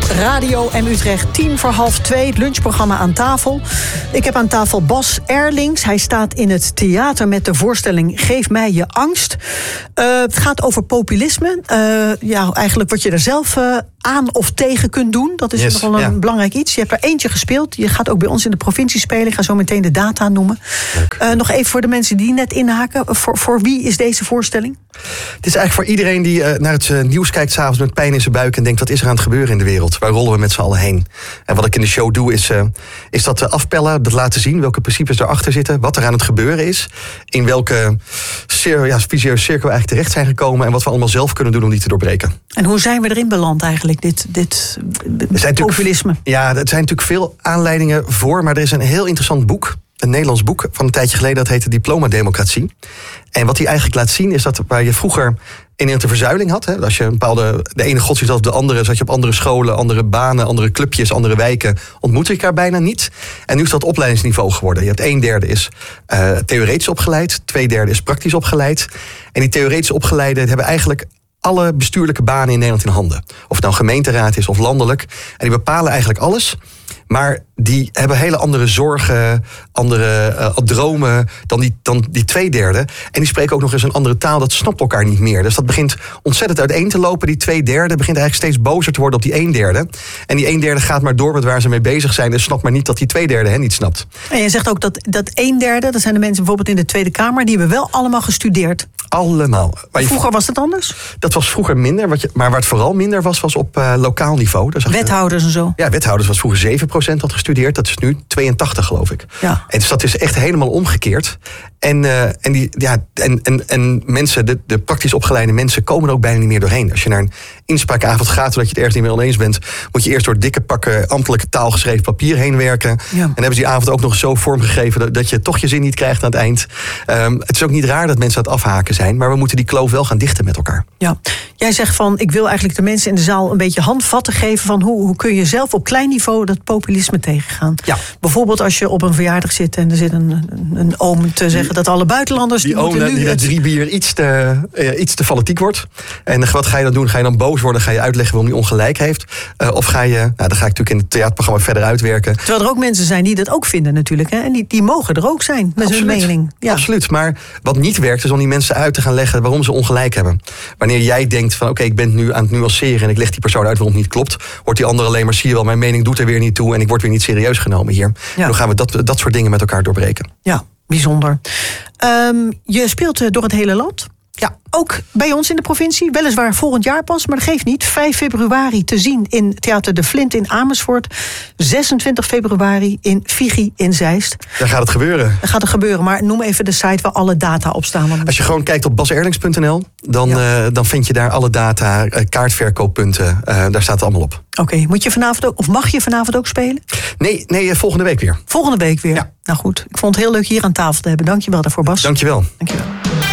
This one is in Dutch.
Radio M Utrecht, 1:10, het lunchprogramma aan tafel. Ik heb aan tafel Bas Erlings. Hij staat in het theater met de voorstelling Geef mij je angst. Het gaat over populisme. Eigenlijk wat je er zelf aan of tegen kunt doen. Dat is nogal een belangrijk iets. Je hebt er eentje gespeeld. Je gaat ook bij ons in de provincie spelen. Ik ga zo meteen de data noemen. Nog even voor de mensen die net inhaken. Voor wie is deze voorstelling? Het is eigenlijk voor iedereen die naar het nieuws kijkt 's avonds met pijn in zijn buik en denkt, wat is er aan het gebeuren in de wereld? Waar rollen we met z'n allen heen? En wat ik in de show doe is dat afpellen, dat laten zien, welke principes erachter zitten, wat er aan het gebeuren is, in welke vicieuze cirkel we eigenlijk terecht zijn gekomen en wat we allemaal zelf kunnen doen om die te doorbreken. En hoe zijn we erin beland eigenlijk, dit populisme? Ja, er zijn natuurlijk veel aanleidingen voor, maar er is een heel interessant boek, een Nederlands boek van een tijdje geleden, dat heette Diploma-democratie. En wat hij eigenlijk laat zien is dat waar je vroeger in de verzuiling had, hè, als je de ene godsdienst als de andere, zat je op andere scholen, andere banen, andere clubjes, andere wijken, ontmoette je elkaar bijna niet. En nu is dat opleidingsniveau geworden. Je hebt 1/3 is theoretisch opgeleid, 2/3 is praktisch opgeleid. En die theoretisch opgeleiden hebben eigenlijk alle bestuurlijke banen in Nederland in handen. Of het nou gemeenteraad is of landelijk. En die bepalen eigenlijk alles. Maar die hebben hele andere zorgen, andere dromen dan die 2/3. En die spreken ook nog eens een andere taal, dat snapt elkaar niet meer. Dus dat begint ontzettend uiteen te lopen. Die 2/3 begint eigenlijk steeds bozer te worden op die 1/3. En die 1/3 gaat maar door met waar ze mee bezig zijn. En snapt maar niet dat die 2/3 hen niet snapt. En je zegt ook dat 1/3, dat zijn de mensen bijvoorbeeld in de Tweede Kamer, die hebben wel allemaal gestudeerd. Allemaal. Vroeger was het anders? Dat was vroeger minder. Maar waar het vooral minder was op lokaal niveau. Wethouders en zo? Ja, wethouders was vroeger 7% had gestudeerd. Dat is nu 82, geloof ik. Ja. En dus dat is echt helemaal omgekeerd. En mensen, de praktisch opgeleide mensen, komen er ook bijna niet meer doorheen. Als je naar een inspraakavond gaat, omdat je het ergens niet meer oneens bent, moet je eerst door dikke pakken ambtelijke taal geschreven papier heen werken. Ja. En hebben ze die avond ook nog zo vormgegeven dat je toch je zin niet krijgt aan het eind. Het is ook niet raar dat mensen aan het afhaken zijn, maar we moeten die kloof wel gaan dichten met elkaar. Ja. Jij zegt van, ik wil eigenlijk de mensen in de zaal een beetje handvatten geven van hoe kun je zelf op klein niveau dat populisme tegengaan. Ja. Bijvoorbeeld als je op een verjaardag zit en er zit een oom te zeggen dat alle buitenlanders die oom die na 3 bier iets te fanatiek wordt. En wat ga je dan doen? Ga je dan boos worden? Ga je uitleggen waarom hij ongelijk heeft? Of ga je, dan ga ik natuurlijk in het theaterprogramma verder uitwerken. Terwijl er ook mensen zijn die dat ook vinden natuurlijk. Hè? En die mogen er ook zijn met hun mening. Ja. Absoluut. Maar wat niet werkt is om die mensen uit te gaan leggen waarom ze ongelijk hebben. Wanneer jij denkt van oké, ik ben nu aan het nuanceren en ik leg die persoon uit waarom het niet klopt, wordt die ander alleen maar, zie je wel, mijn mening doet er weer niet toe en ik word weer niet serieus genomen hier. Ja. Dan gaan we dat soort dingen met elkaar doorbreken. Ja, bijzonder. Je speelt door het hele land. Ja. Ook bij ons in de provincie, weliswaar volgend jaar pas, maar dat geeft niet. 5 februari te zien in Theater De Flint in Amersfoort. 26 februari in Vigie in Zeist. Daar gaat het gebeuren. Daar gaat het gebeuren, maar noem even de site waar alle data op staan. Als je gewoon kijkt op baserlings.nl, dan vind je daar alle data, kaartverkooppunten, daar staat het allemaal op. Oké, moet je vanavond ook, of mag je vanavond ook spelen? Nee, volgende week weer. Volgende week weer? Ja. Nou goed, ik vond het heel leuk hier aan tafel te hebben. Dank je wel daarvoor, Bas. Dank je wel. Dank je wel.